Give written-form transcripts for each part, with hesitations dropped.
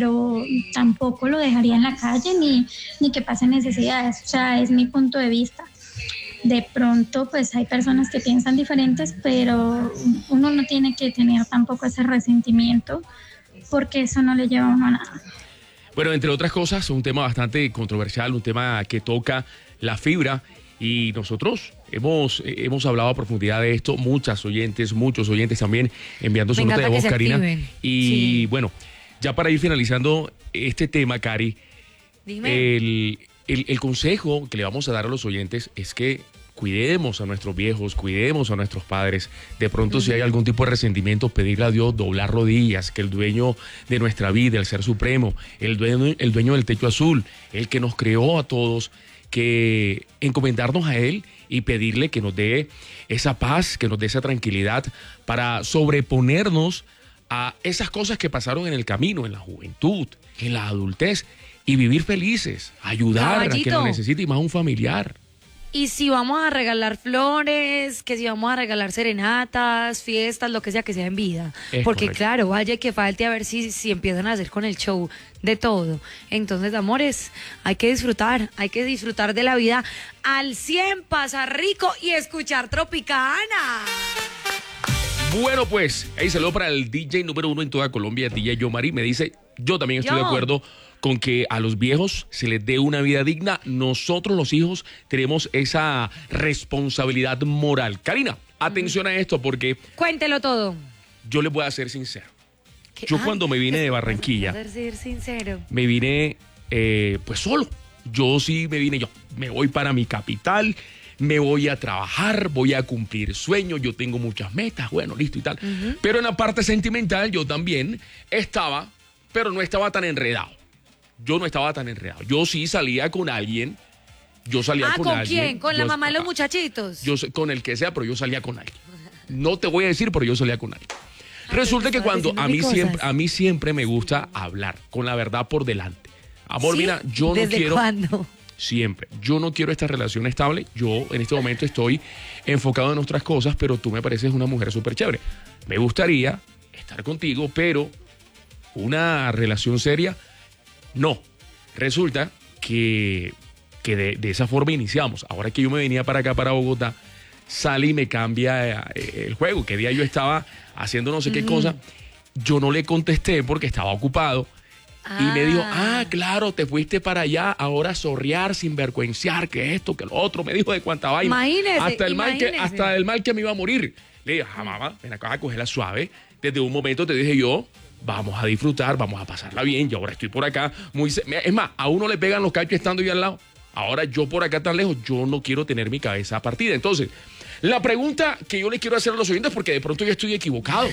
pero tampoco lo dejaría en la calle ni que pase necesidades. O sea, es mi punto de vista. De pronto, pues hay personas que piensan diferentes, pero uno no tiene que tener tampoco ese resentimiento porque eso no le lleva a uno a nada. Bueno, entre otras cosas, un tema bastante controversial, un tema que toca la fibra y nosotros hemos hablado a profundidad de esto, muchos oyentes también enviando su nota de voz, Karina. Y sí, bueno, ya para ir finalizando este tema, Cari, dime. El consejo que le vamos a dar a los oyentes es que cuidemos a nuestros viejos, cuidemos a nuestros padres. De pronto, si hay algún tipo de resentimiento, pedirle a Dios, doblar rodillas, que el dueño de nuestra vida, el Ser Supremo, el dueño del techo azul, el que nos creó a todos, que encomendarnos a Él y pedirle que nos dé esa paz, que nos dé esa tranquilidad para sobreponernos a esas cosas que pasaron en el camino, en la juventud, en la adultez, y vivir felices, ayudar a quien lo necesite y más un familiar. Y si vamos a regalar flores, que si vamos a regalar serenatas, fiestas, lo que sea en vida. Porque correcto. Claro, vaya que falte a ver si empiezan a hacer con el show de todo. Entonces, amores, hay que disfrutar de la vida al 100, pasar rico y escuchar Tropicana. Bueno, pues, ahí saludo para el DJ número 1 en toda Colombia, DJ Yomari. Me dice, yo también estoy de acuerdo con que a los viejos se les dé una vida digna. Nosotros los hijos tenemos esa responsabilidad moral. Karina, atención a esto porque... Cuéntelo todo. Yo les voy a ser sincero. Yo cuando me vine de Barranquilla... Ser sincero. Me vine pues solo. Yo sí me voy para mi capital, me voy a trabajar, voy a cumplir sueños, yo tengo muchas metas, bueno, listo y tal. Pero en la parte sentimental yo también estaba, pero no estaba tan enredado. Yo no estaba tan enredado. Yo sí salía con alguien. Yo salía con alguien. ¿Con quién? ¿Con la mamá de los muchachitos? Yo con el que sea, pero yo salía con alguien. No te voy a decir, pero yo salía con alguien. Resulta que cuando a mí siempre me gusta hablar con la verdad por delante. Amor, ¿sí? Mira, yo no quiero... ¿Desde cuándo? Siempre. Yo no quiero esta relación estable. Yo en este momento estoy enfocado en otras cosas, pero tú me pareces una mujer súper chévere. Me gustaría estar contigo, pero una relación seria... No, resulta que de esa forma iniciamos. Ahora que yo me venía para acá, para Bogotá, sale y me cambia el juego. Que día yo estaba haciendo no sé qué cosa, yo no le contesté porque estaba ocupado. Y me dijo, claro, te fuiste para allá, ahora zorrear, sinvergüenciar, que esto, que lo otro. Me dijo de cuánta vaina. Hasta el mal que me iba a morir. Le dije, mamá, ven acá a cogerla suave. Desde un momento te dije yo, vamos a disfrutar, vamos a pasarla bien. Y ahora estoy por acá. Es más, a uno le pegan los cachos estando yo al lado. Ahora yo por acá tan lejos, yo no quiero tener mi cabeza partida. Entonces, la pregunta que yo le quiero hacer a los oyentes, porque de pronto yo estoy equivocado.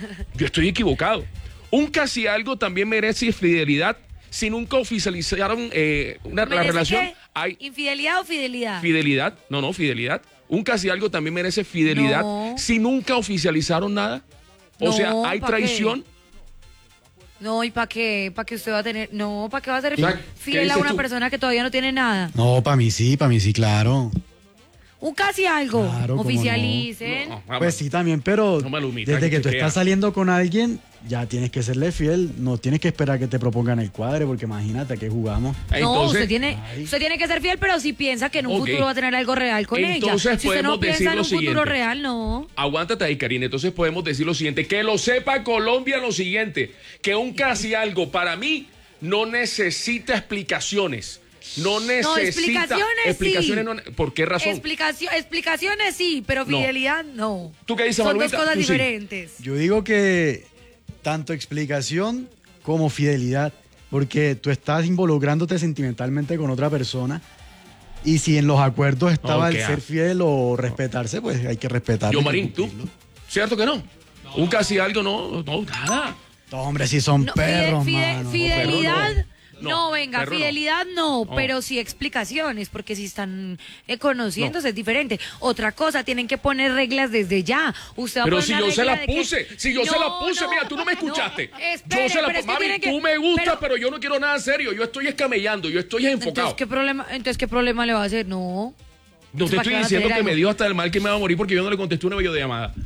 Un casi algo también merece fidelidad. Si nunca oficializaron la relación. ¿Infidelidad o fidelidad? Fidelidad. No, fidelidad. Un casi algo también merece fidelidad. No. Si nunca oficializaron nada. O sea, ¿hay traición? ¿Qué? No, ¿y para qué? ¿Para qué usted va a tener? No, ¿para qué va a ser ¿Qué? fiel a una persona que todavía no tiene nada? No, para mí sí, claro. Un casi algo. Claro, oficialicen. No, pues sí, también, pero desde que tú estás saliendo con alguien, ya tienes que serle fiel. No tienes que esperar que te propongan el cuadre, porque imagínate que jugamos. No, usted tiene que ser fiel, pero si piensa que en un futuro va a tener algo real con ella. Entonces si usted no piensa en un futuro real, no. Aguántate ahí, Karina. Entonces podemos decir lo siguiente. Que lo sepa Colombia lo siguiente. Que un casi algo para mí no necesita explicaciones. No necesita explicaciones. Sí. ¿Por qué razón? Explicaciones sí, pero fidelidad no. ¿Tú qué dices, Son Margarita? dos cosas diferentes. Yo digo que tanto explicación como fidelidad, porque tú estás involucrándote sentimentalmente con otra persona y si en los acuerdos estaba el ser fiel o respetarse, pues hay que respetarlo. Yo, Marín, ¿tú? ¿Cierto que no? Un casi algo no, nada. No, hombre, si son perros, mano. Fidelidad... No, venga, fidelidad no, pero sí explicaciones, porque si están conociéndose es diferente. Otra cosa, tienen que poner reglas desde ya. Usted va pero a si yo se la puse, mira, tú no me escuchaste. Espere, yo se la puse, mami, tú me gustas, pero yo no quiero nada serio. Yo estoy escamellando, yo estoy enfocado. Entonces, ¿qué problema le va a hacer? No. No te estoy diciendo que me dio hasta el mal que me va a morir porque yo no le contesté una videollamada.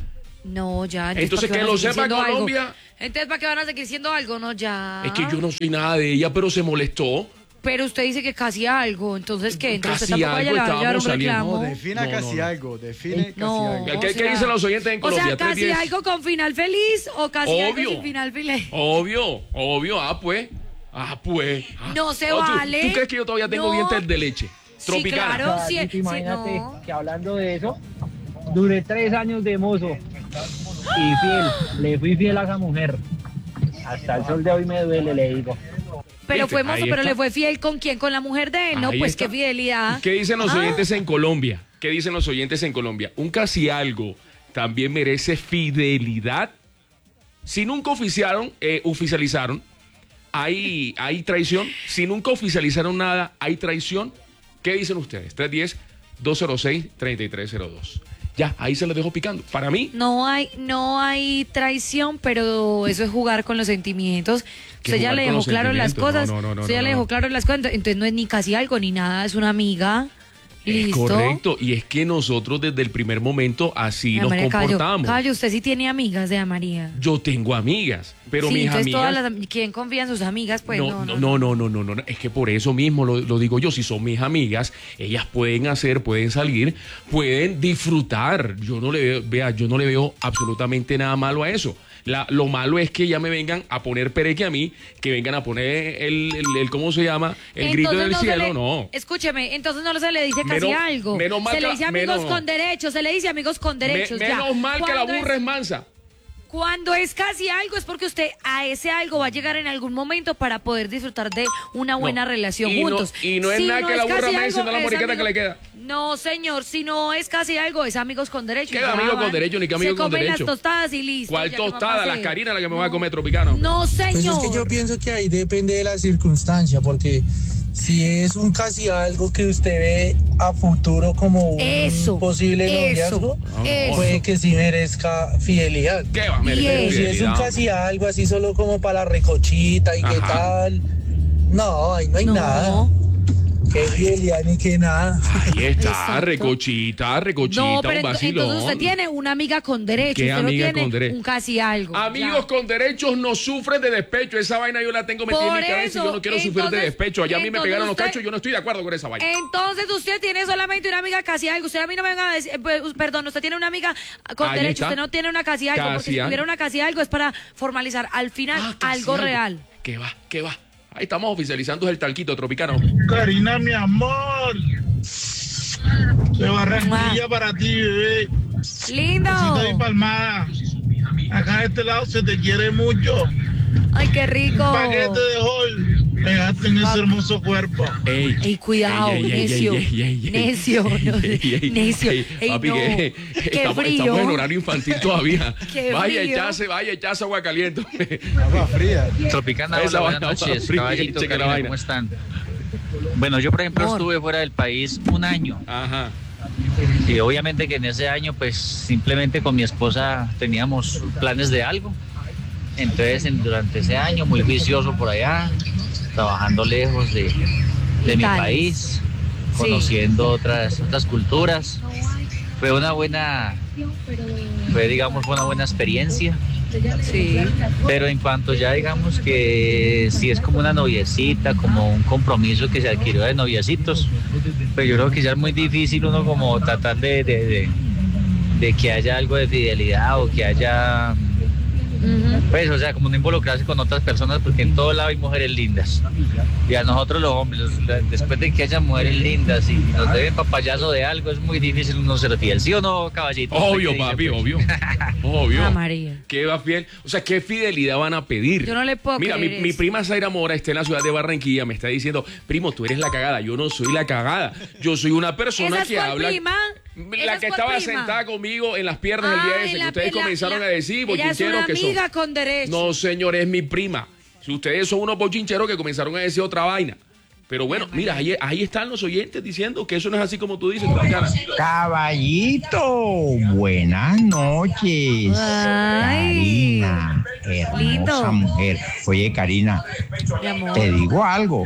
No, ya. Entonces que lo sepa Colombia. Algo? Entonces, ¿para qué van a seguir siendo algo? No, ya. Es que yo no soy nada de ella, pero se molestó. Pero usted dice que casi algo, entonces ¿qué? Entonces casi tampoco algo, vaya a llevar un saliendo. reclamo. No, defina casi algo, define casi algo. ¿Qué dicen los oyentes en Colombia? O sea, casi algo con final feliz o casi algo sin final feliz. Obvio, No se vale. ¿Tú crees que yo todavía tengo dientes de leche? Tropicana. Sí, claro, sí, imagínate que hablando de eso, duré 3 años de mozo y le fui fiel a esa mujer. Hasta el sol de hoy me duele, le digo. Pero fue mozo, pero le fue fiel ¿con quién? Con la mujer de él, ¿no? Ahí pues está. Qué fidelidad. ¿Qué dicen los oyentes en Colombia? ¿Qué dicen los oyentes en Colombia? Un casi algo también merece fidelidad. Si nunca oficializaron, hay traición. Si nunca oficializaron nada, hay traición. ¿Qué dicen ustedes? 310-206-3302. Ya, ahí se los dejo picando. Para mí... No hay traición, pero eso es jugar con los sentimientos. Usted ya le dejó claro las cosas. Usted ya le dejó claro las cosas. Entonces no es ni casi algo ni nada, es una amiga. Listo. Es correcto, y es que nosotros desde el primer momento así nos comportamos. Callo, usted sí tiene amigas de María. Yo tengo amigas, pero sí, mis amigas... ¿Quién confía en sus amigas? Pues no. Es que por eso mismo lo digo yo, si son mis amigas, ellas pueden salir, pueden disfrutar. Yo no le veo absolutamente nada malo a eso. Lo malo es que ya me vengan a poner pereque a mí, que vengan a poner el ¿cómo se llama? El entonces grito del cielo, no. Escúcheme, entonces no se le dice casi algo. Se le dice amigos con derechos, Menos mal que la burra es mansa. Cuando es casi algo es porque usted a ese algo va a llegar en algún momento para poder disfrutar de una buena relación juntos. Y no es nada que la burra me sino la moriqueta que le queda. No, señor, si no es casi algo, es amigos con derechos. ¿Qué amigos con derechos ni qué amigos con derechos? Se comen las tostadas y listo. ¿Cuál tostada? Las Karina la que me va a comer tropicano. No, señor. Pues es que yo pienso que ahí depende de la circunstancia, porque si es un casi algo que usted ve a futuro como un posible noviazgo, puede que sí merezca fidelidad. ¿Qué va a merecer Pero si es un casi algo así solo como para la recochita y qué tal, no, ahí no hay nada. Qué fidelidad ni qué nada. Ahí está, recochita, no, pero un vacilón. Entonces usted tiene una amiga con derechos. ¿Qué usted amiga no tiene con derechos? Un casi algo. Amigos con derechos no sufren de despecho. Esa vaina yo la tengo metida en mi cabeza y yo no quiero sufrir de despecho. Allá a mí me pegaron los cachos y yo no estoy de acuerdo con esa vaina. Entonces usted tiene solamente una amiga casi algo. Usted a mí no me venga a decir, perdón, usted tiene una amiga con derechos. Usted no tiene una casi algo. Porque si tuviera una casi algo es para formalizar al final algo real. ¿Qué va? Ahí estamos oficializando el talquito tropicano. Karina, mi amor. De Barranquilla para ti, bebé. Lindo. Besito y palmada. Acá de este lado se te quiere mucho. Ay, qué rico. Un paquete de Hall. Pegaste en ese hermoso cuerpo. Ey, cuidado, necio. Necio. Papi, qué estamos en horario infantil todavía. Vaya echarse agua caliente. Agua fría. Tropicana, hola, buenas noches. Caballito, Karina, ¿cómo están? Bueno, yo por ejemplo estuve fuera del país un año. Ajá. Y obviamente que en ese año pues simplemente con mi esposa teníamos planes de algo. Entonces durante ese año muy juicioso por allá, trabajando lejos de mi país, conociendo otras culturas. Fue una buena experiencia. Sí. Pero en cuanto ya digamos que si es como una noviecita, como un compromiso que se adquirió de noviecitos, pues yo creo que ya es muy difícil uno como tratar de que haya algo de fidelidad o que haya... Pues, o sea, como no involucrarse con otras personas, porque en todo lado hay mujeres lindas. Y a nosotros los hombres, después de que haya mujeres lindas y nos deben papayazo de algo, es muy difícil uno ser fiel. ¿Sí o no, caballito? Obvio, papi, obvio. Obvio. María. ¿Qué va fiel? O sea, ¿qué fidelidad van a pedir? Yo no le puedo Mira, mi prima Zaira Mora está en la ciudad de Barranquilla, me está diciendo, primo, tú eres la cagada. Yo no soy la cagada. Yo soy una persona que habla... Prima? La que estaba sentada conmigo en las piernas el día ese, que ustedes comenzaron a decir, bochincheros que son. Amiga con derecho. No, señor, es mi prima. Si ustedes son unos bochincheros que comenzaron a decir otra vaina. Pero bueno, mira, ahí están los oyentes diciendo que eso no es así como tú dices. Caballito, buenas noches. Ay, Karina, hermosa lindo. mujer. Oye, Karina, te digo algo.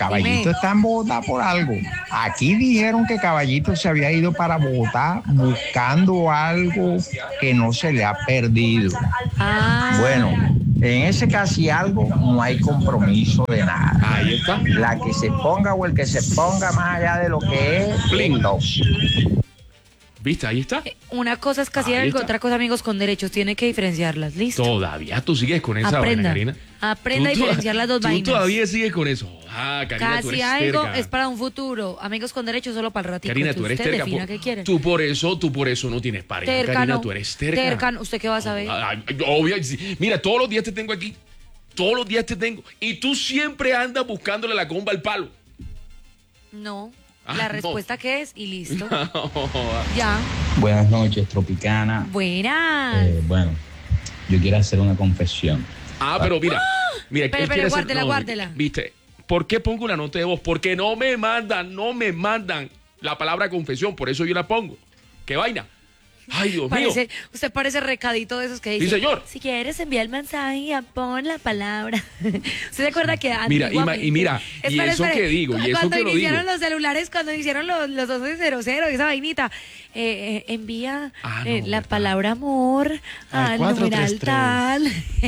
Caballito está en Bogotá por algo. Aquí dijeron que Caballito se había ido para Bogotá buscando algo que no se le ha perdido. Bueno, en ese casi algo no hay compromiso de nada. Ahí está. La que se ponga o el que se ponga más allá de lo que es, lindo. ¿Viste? Ahí está. Una cosa es casi algo, otra cosa amigos con derechos. Tiene que diferenciarlas. ¿Listo? Todavía tú sigues con esa vaina, Karina. Aprenda a diferenciar las dos vainas. Tú todavía sigues con eso. Karina, casi tú eres algo terca. Es para un futuro. Amigos con derechos solo para el ratito. Karina, tú eres usted terca. defina qué quiere. Tú por eso no tienes pareja. Terca, Karina, no. tú eres terca. Terca, ¿usted qué va a saber? Obvio. Mira, todos los días te tengo aquí. Todos los días te tengo. Y tú siempre andas buscándole la comba al palo. No. La respuesta que es y listo. Ya. Buenas noches, Tropicana. Buenas. Bueno, yo quiero hacer una confesión. Pero mira, pero guárdela. ¿Viste? ¿Por qué pongo una nota de voz? Porque no me mandan la palabra confesión, por eso yo la pongo. ¿Qué vaina? Ay, Dios mío. Usted parece recadito de esos que dice. Sí, señor. Si quieres enviar el mensaje, pon la palabra. ¿Usted se acuerda que mira, y eso que digo, y eso que lo digo. Cuando iniciaron los celulares, cuando hicieron los 1200, esa vainita, envía la palabra amor al numeral tal.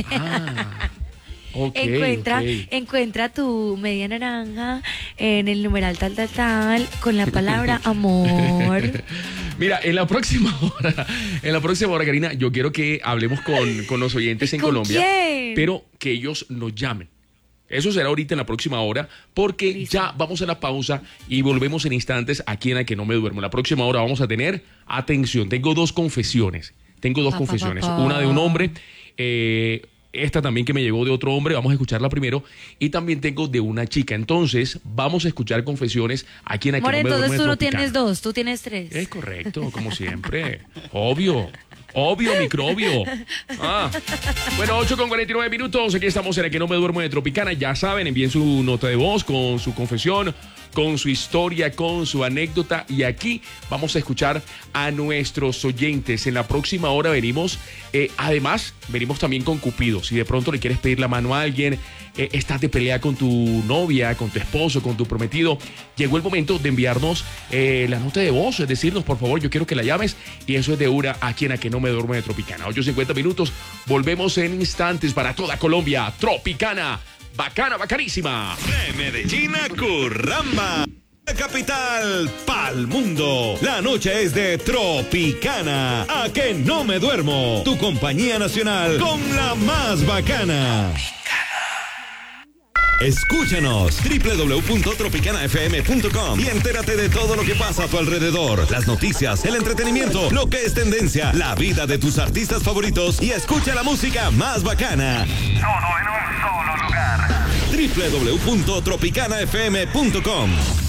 Encuentra tu media naranja en el numeral tal con la palabra amor. Mira, en la próxima hora, Karina, yo quiero que hablemos con los oyentes en Colombia, pero que ellos nos llamen. Eso será ahorita en la próxima hora, porque ya vamos a la pausa y volvemos en instantes aquí en La Que No Me Duermo. En la próxima hora vamos a tener, atención, tengo dos confesiones. Una de un hombre, esta también que me llegó de otro hombre, vamos a escucharla primero, y también tengo de una chica. Entonces, vamos a escuchar confesiones aquí en La Que No Me Duermo. Entonces tú no tienes dos, tú tienes tres. Es correcto, como siempre. Obvio, microbio. Bueno, 8:49. Aquí estamos en La Que No Me Duermo de Tropicana. Ya saben, envíen su nota de voz con su confesión, con su historia, con su anécdota. Y aquí vamos a escuchar a nuestros oyentes. En la próxima hora venimos, además, venimos también con Cupido. Si de pronto le quieres pedir la mano a alguien, estás de pelea con tu novia, con tu esposo, con tu prometido, llegó el momento de enviarnos la nota de voz, es decirnos, por favor, yo quiero que la llames, y eso es de una aquí en La Que No Me Duermo de Tropicana. 8:50, volvemos en instantes para toda Colombia. Tropicana, bacana, bacanísima. De Medellín a Curramba, la capital pa'l mundo. La noche es de Tropicana. A Que No Me Duermo, tu compañía nacional con la más bacana. Escúchanos www.tropicanafm.com y entérate de todo lo que pasa a tu alrededor, las noticias, el entretenimiento, lo que es tendencia, la vida de tus artistas favoritos, y escucha la música más bacana. Todo en un solo lugar. www.tropicanafm.com